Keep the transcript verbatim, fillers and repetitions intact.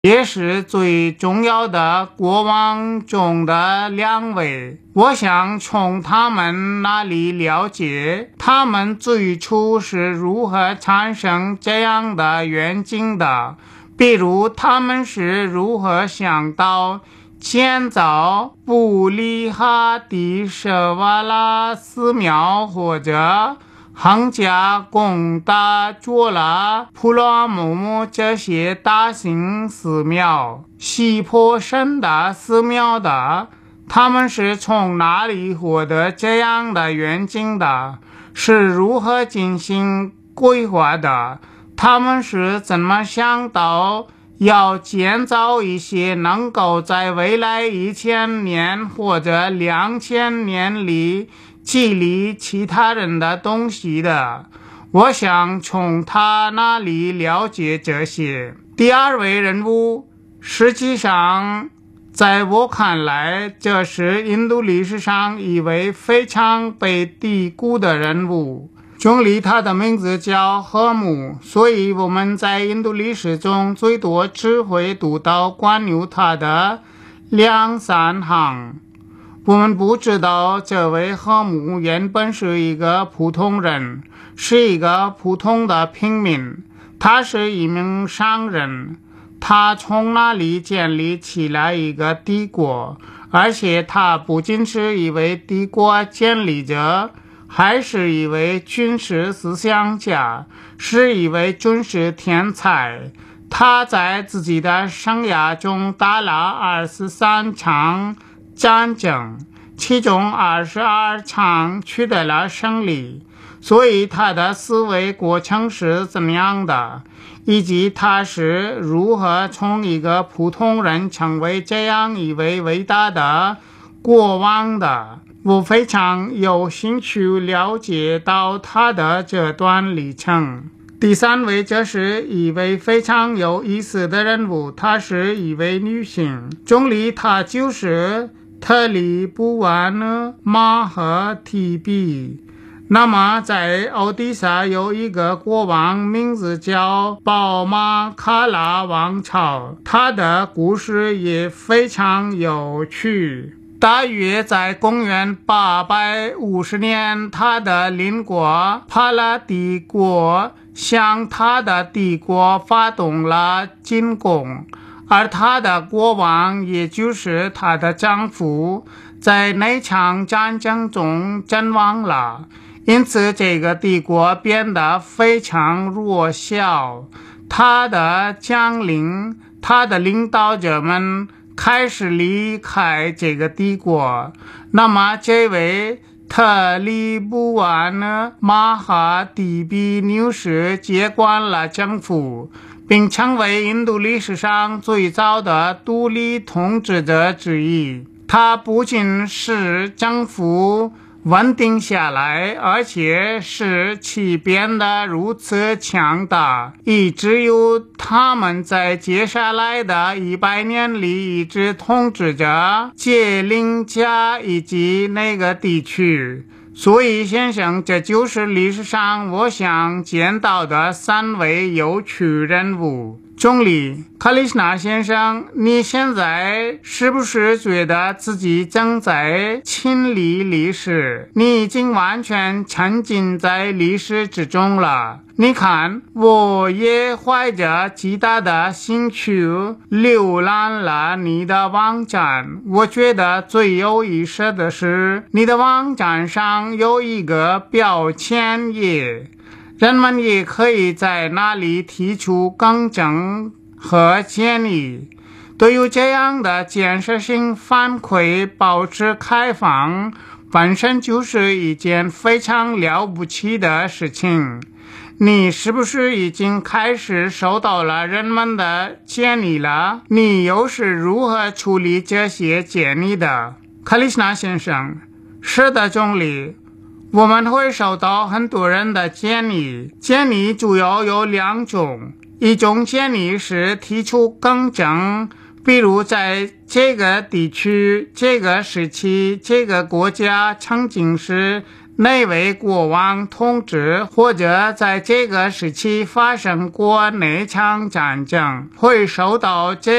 也是最重要的国王中的两位。我想从他们那里了解他们最初是如何产生这样的愿景的，比如他们是如何想到建造布里哈迪舍瓦拉寺庙，或者恒加贡达卓拉普拉姆姆这些大型寺庙、西坡神的寺庙的。他们是从哪里获得这样的愿景的？是如何进行规划的？他们是怎么想到要建造一些能够在未来一千年或者两千年里激励其他人的东西的？我想从他那里了解这些。第二位人物，实际上在我看来，这是印度历史上一位非常被低估的人物。总理他的名字叫赫姆，所以我们在印度历史中最多只会读到关于他的两三行。我们不知道这位赫姆原本是一个普通人，是一个普通的平民。他是一名商人，他从那里建立起来一个帝国，而且他不仅是一位帝国建立者，还是一位军事思想家，是一位军事天才。他在自己的生涯中打了二十三场战争，其中二十二场取得了胜利。所以他的思维过程是怎么样的，以及他是如何从一个普通人成为这样一位伟大的国王的，我非常有兴趣了解到他的这段历程。第三位，这是一位非常有意思的人物，她是一位女性总理，她就是特里布瓦呢马赫提比。那么在奥地萨有一个国王，名字叫宝马卡拉王朝，他的故事也非常有趣。大约在公元八百五十年，他的邻国帕拉帝国向他的帝国发动了进攻，而他的国王，也就是他的丈夫，在那场战争中阵亡了。因此这个帝国变得非常弱小，他的将领、他的领导者们开始离开这个帝国。那么这位特里布瓦呢马哈蒂比女士接管了政府，并成为印度历史上最早的独立统治者之一。她不仅使政府稳定下来，而且使其变得如此强大，以至于他们在接下来的一百年里一直统治着杰林加以及那个地区。所以先生，这就是历史上我想见到的三位有趣人物。总理卡利什纳先生，你现在是不是觉得自己正在亲历历史？你已经完全沉浸在历史之中了。你看，我也怀着极大的兴趣浏览了你的网站。我觉得最有意思的是，你的网站上有一个标签页，人们也可以在那里提出更正和建议。对于这样的建设性反馈保持开放，本身就是一件非常了不起的事情。你是不是已经开始收到了人们的建议了？你又是如何处理这些建议的？卡利什纳先生，是的，总理，我们会收到很多人的建议。建议主要有两种，一种建议是提出更正，比如在这个地区、这个时期、这个国家曾经是那位国王统治或者在这个时期发生过哪场战争，会受到这